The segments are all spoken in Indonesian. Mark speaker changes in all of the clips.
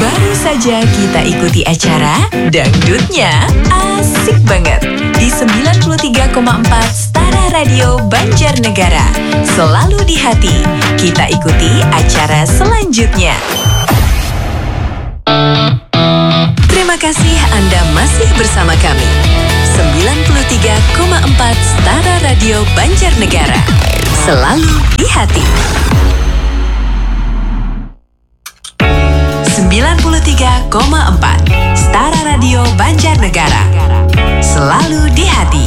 Speaker 1: Baru saja kita ikuti acara Dangdutnya Asik Banget di 93,4 Stara Radio Banjarnegara. Selalu di hati, kita ikuti acara selanjutnya. Terima kasih Anda masih bersama kami. 93,4 Stara Radio Banjarnegara. Selalu di hati. 93,4 Stara Radio Banjarnegara. Selalu di hati.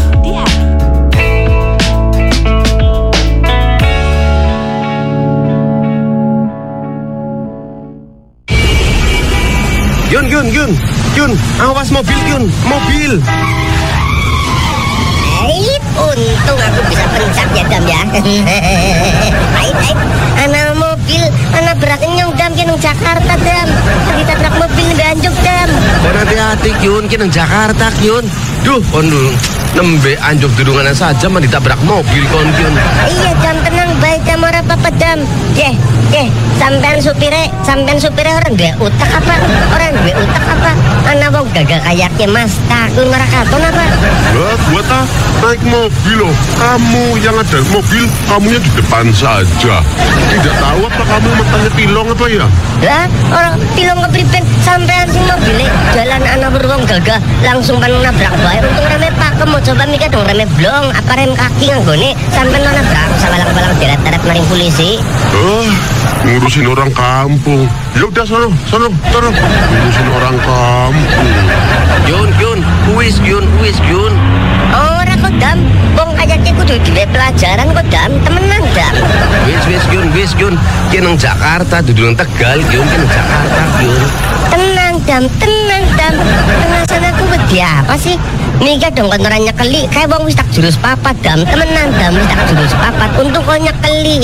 Speaker 2: Yun, awas mobil Yun, mobil.
Speaker 3: Untung aku bisa pencak ya Dam ya. Baik, anak mobil, anak beraknya Dam kenang Jakarta Dam. Kita truk mobil lebih anjuk Dam.
Speaker 2: Kon hati-hati Yun, kenang Jakarta Yun. Duh, kon dulu nembe anjuk dudungan saja mah ditabrak mobil kon Yun.
Speaker 3: Iya Dam, tenang baik Dam, ora apa-apa Dam. Sampean supire orang duwe utak apa? Anak wong gagah kayaknya Mas takun marakaton apa?
Speaker 4: Lah, gua naik mobil loh. Kamu yang ada mobil, kamunya di depan saja. Tidak tahu apa kamu matanya pilong apa ya?
Speaker 3: Lah, orang pilong kepriben sampean sing mobilnya jalan anak beruang gagah langsung pan nabrak bae. Untung reme pakem mau coba mikir dong reme blong apa rem kaki nganggone sampean nabrak sawalang-walang deret-deret maring polisi.
Speaker 4: Ngurusin orang kampung. Ya udah sono. Ngurusin orang kampung.
Speaker 2: Yun, uwis Yun.
Speaker 3: Ora kok Dam, wong kayaknya kudu diwe pelajaran kok Dam, temenan Dam.
Speaker 2: Wis Yun, kenang Jakarta dudung Tegal Yun, kenang Jakarta Yun.
Speaker 3: Tenang Dam. Tengah sana aku wedi apa sih? Mikir dong kan orang nyekeli, kayak wong wis tak jurus papat Dam, temenan Dam, wis tak jurus papat, untung kau nyekeli.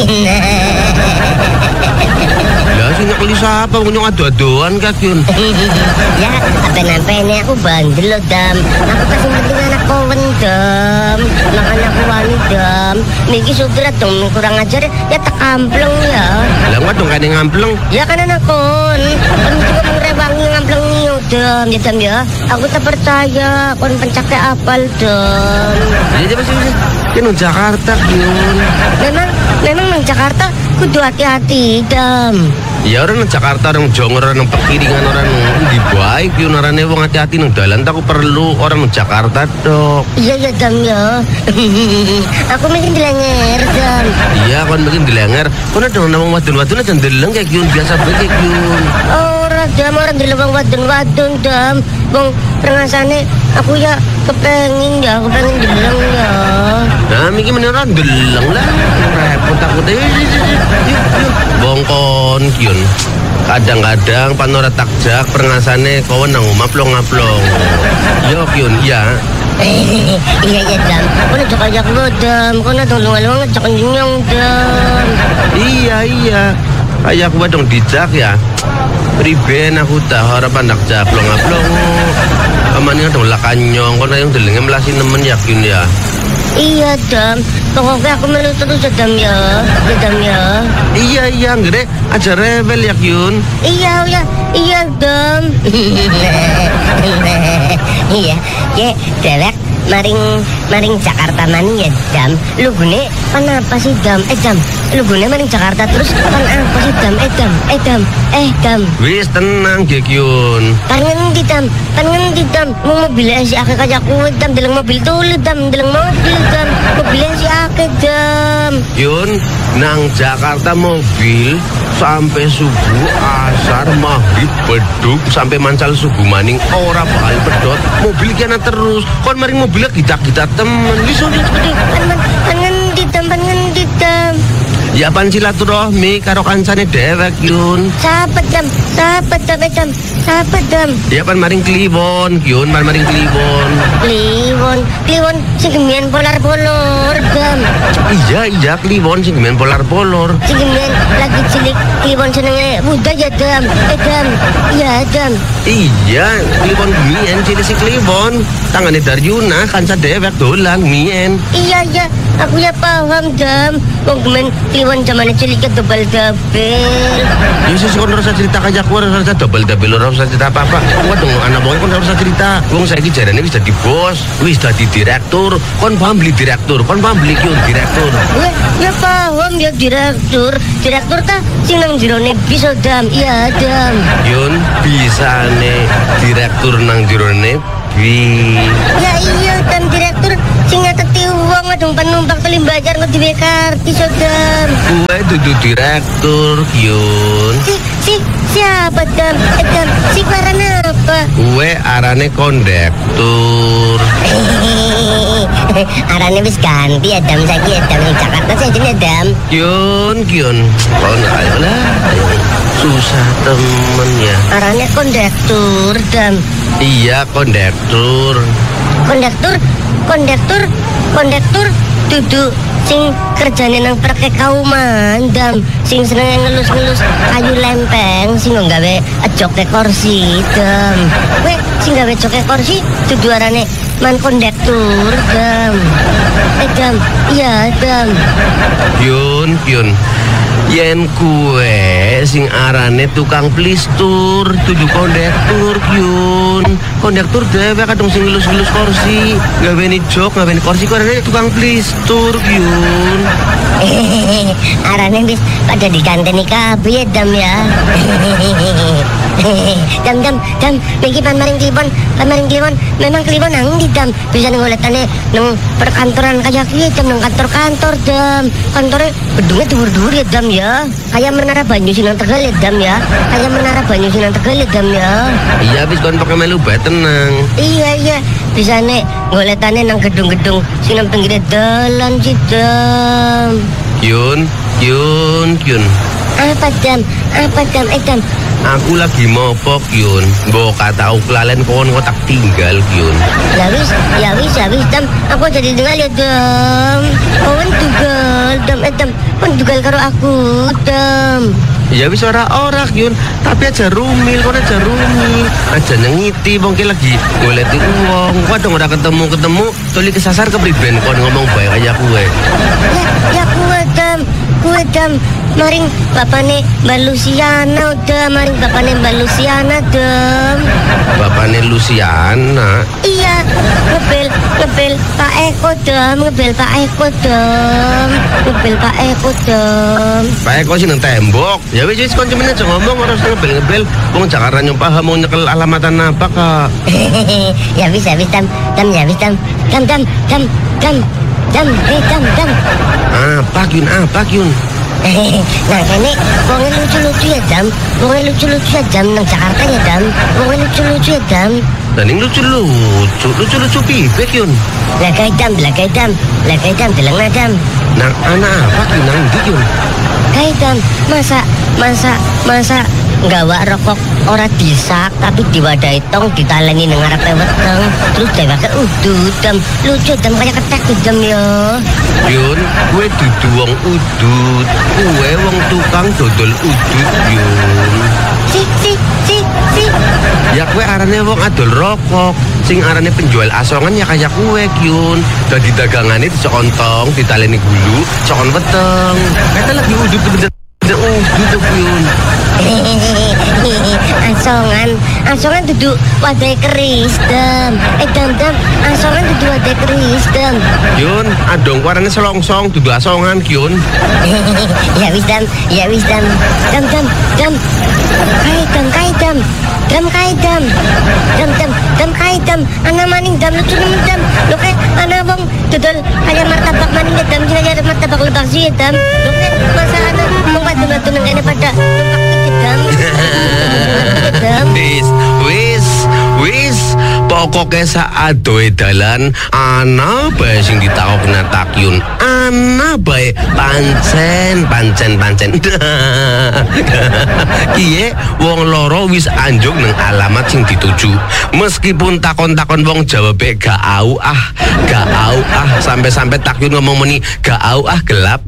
Speaker 2: Lah sing nyekeli siapa? Nyong adu-aduan kak Yun.
Speaker 3: Ya, apa-apa ini aku bandel loh Dam. Aku kasih penting anak kawan Dam. Makanya aku wani Dam. Niki supir dong kurang ajar ya tak ampleng ya.
Speaker 2: Lah nggak dong kan yang ngampleng.
Speaker 3: Ya kan anak kon. Kon juga mengerewangi ngampleng niyo Dam. Ya Dam ya. Aku tak percaya kon pencake apal Dam.
Speaker 2: Ya pasti. Kenang Jakarta Yun.
Speaker 3: Memang nang Jakarta kudu hati-hati Dam.
Speaker 2: Ya orang Jakarta, orang Jongor, orang Pekiringan, orang di baik Yun, orangnya wong hati-hati nang dalan tak perlu orang Jakarta dok.
Speaker 3: Iya Dam ya. Aku mungkin dilenger Dam.
Speaker 2: Iya kon mungkin dilenger. Kon ada nang wadon-wadon aja ndeleng kayak Yun, biasa bae kayak Yun.
Speaker 3: Ora Dam, orang dilebang wadon-wadon Dam. Wong rengasane aku ya kepengen dileng ya.
Speaker 2: Nah, miki menira ndeleng lah. Repot aku deh. Yuk. Bongkon Yun. Kadang-kadang panora takjak perngasane kawan nang maplong-maplong. Yo Yun, ya.
Speaker 3: Iya Dam. Kono jok ajak lo Dam. Kono tolong-tolong ngejak nyong Dam.
Speaker 2: Iya. Kayak gua dong dijak ya. Priben aku dah harapan nak jak plong-plong. Amane dong lakanyong kono yang delenge melasi nemen yakin ya.
Speaker 3: Iya Dam, pokoknya aku melu terus Dam ya.
Speaker 2: Iya, ngere aja rebel ya Yun.
Speaker 3: Iya Dam. Iya, dewek maring Jakarta maning ya Dam. Lugune pan apa sih Dam? Dam, lugune maring Jakarta terus pan apa sih Dam? Dam.
Speaker 2: Wis tenang Gek Yun.
Speaker 3: Pan ngendi Dam? Mau mobil si akeh kaya kuwe Dam, deleng mobil tulu Dam, deleng mobil Dam. Mobil si akeh Dam.
Speaker 2: Yun, nang Jakarta mobil sampai subuh asar maghrib beduk sampai mancal subuh maning ora bakal pedot. Mobil kiana terus. Kon maring mobilnya kita temen. Wis
Speaker 3: Pan ngendi Dam?
Speaker 2: Ya pan silaturahmi karo kancane dewek Yun.
Speaker 3: Sahabat Dam.
Speaker 2: Ya pan maring Kliwon Yun, maring Kliwon.
Speaker 3: Kliwon sing gemian polar-polor Dam.
Speaker 2: Iya Kliwon sing gemian polar-polor.
Speaker 3: Sing gemian lagi cilik Kliwon senenge muda ya Dam. Dam. Iya dam.
Speaker 2: Iya, Kliwon mien cilik si Kliwon. Tangane Daryuna kan sadewek dolan mien.
Speaker 3: Iya, aku ya paham dam. Wong gemen Kliwon zamane cilik dobel-dobel.
Speaker 2: Yesus kon ora usah cerita kaya aku ora usah double-double ora usah cerita apa-apa. Waduh anak wong kon ora usah cerita. Wong saiki jarane wis dadi bos, wis dadi direktur. Kon paham beli direktur, kon paham beli kiun direktur.
Speaker 3: Ya paham ya direktur. Direktur ta sing nang jerone bisa dam. Iya dam.
Speaker 2: Yun bisane direktur nang jerone bi.
Speaker 3: Ya iya dam direktur sing ngateti wong ngadung penumpang telimbajar ngeduwe kartu so dam.
Speaker 2: Gue dudu direktur Yun.
Speaker 3: Siapa dam? Dam si arane apa?
Speaker 2: Gue arane kondektur.
Speaker 3: Arane wis ganti ya dam saiki ya dam ning Jakarta saja ya dam.
Speaker 2: Yun kon ayolah ayo. Susah temen ya.
Speaker 3: Arane kondektur dam.
Speaker 2: Iya kondektur.
Speaker 3: Kondektur duduk sing kerjane nang praktek kauman dam, sing seneng ngelus-ngelus kayu lempeng, sing nggawe joke kursi dam. Kowe sing gawe joke kursi dudu arane man kondektur dam. Dam, iya dam.
Speaker 2: Yun yen kue sing arane tukang plistur dudu kondektur Yun. Kondektur dhewe kadung sing ngelus-ngelus kursi, gaweni jok, gaweni kursi kok arane tukang plistur Yun.
Speaker 3: Arane wis pada diganteni kabeh dam ya. Dam, niki pamaring Kliwon, memang Kliwon nang ndi dam? Bisa ngoletane nang perkantoran kaya kiye dam, nang kantor dam. Kantore gedungnya dhuwur-dhuwur ya dam ya. Kayak menara banyu sinang Tegal ya dam ya.
Speaker 2: Iya wis kon pokoke melu bae tenang.
Speaker 3: Iya, bisane ngoletane nang gedung-gedung sing nang pinggir dalan sih dam.
Speaker 2: Yun.
Speaker 3: Apa dam? Dam.
Speaker 2: Aku lagi mopok Yun. Mbok kata uklalen kon tak tinggal Yun.
Speaker 3: Ya wis dam. Aku jadi tinggal ya dam. Kawan tugal dam. Kon tugal karo aku dam.
Speaker 2: Ya wis ora Yun, tapi aja rumil, aja nyengiti wong ki lagi goleti wong. Waduh ora ketemu tuli kesasar kepriben kon ngomong bae kaya kowe.
Speaker 3: Ya kuwe dam. Maring bapane Mbak Luciana dam.
Speaker 2: Bapane Luciana.
Speaker 3: Iya, ngebel Pak Eko dam.
Speaker 2: Pak Eko sih nang tembok. Ya wis kon cuman aja ngomong ora usah ngebel-ngebel. Wong Jakarta nyong paham mau nyekel alamatan apa Kak.
Speaker 3: Ya wis dam.
Speaker 2: Apa Yun?
Speaker 3: Nah kene wong lucu-lucu ya dam nang Jakarta ya dam.
Speaker 2: Dan ini lucu pipe Yun.
Speaker 3: Lagai dam deleng dam.
Speaker 2: Nang anak apa Yun nang ndi Yun?
Speaker 3: Kai dam, masa nggawa rokok ora disak tapi diwadahi tong ditaleni nang ngarepe weteng terus dheweke udut dam. Lucu dam kaya ketek dam yo.
Speaker 2: Yun, kue dudu wong udut. Kue wong tukang dodol udut Yun.
Speaker 3: Si.
Speaker 2: Ya kue arane wong adol rokok. Sing arane penjual asongan ya kayak kue Yun. Dadi dagangane dicontong, ditaleni gulu, cokon weteng. Kata lagi udut bener udut Yun. Asongan duduk wadai keris dam. Dam, asongan duduk wadai keris dam. Yun, adong warnanya selongsong duduk asongan Yun.
Speaker 3: Ya wis dam. Kai dam. Ana maning dam lucu nemen dam. Lho kae ana wong dodol kaya martabak maning ya dam, kaya martabak lebak sih ya dam. Lho kae masa ana wong batu-batu nang kene pada numpak dam.
Speaker 2: Wis. pokoke saadoe dalan ana bae sing ditakokna takyun, ana bae pancen. Kiye wong loro wis anjuk nang alamat sing dituju. Meskipun takon-takon wong jawabe gak au ah sampai takyun ngomong meni gak au ah gelap.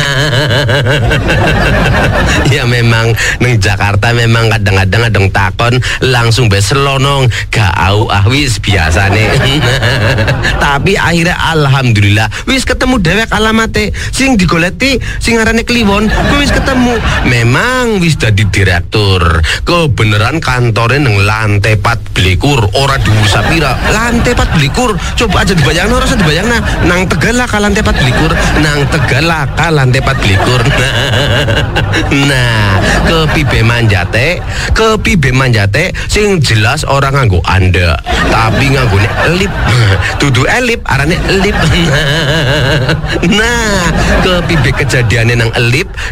Speaker 2: Ya memang nang Jakarta memang kadang-kadang adong takon langsung beselonong gak au ah wis biasane. Tapi akhirnya alhamdulillah wis ketemu dewek alamate sing digoleti sing arane Kliwon wis ketemu. Memang wis dadi direktur. Kebeneran kantore nang lantai 14 ora diurus pira. Lantai 14 coba aja dibayangno ora usah dibayangna nang Tegal ka lantai 14 nang Tegal ka lantai 14. Nah, kepibe manjate sing jelas orang nganggo anda tapi nganggone elip. Dudu elip arane elip. Nah, kepibe kejadiane nang elip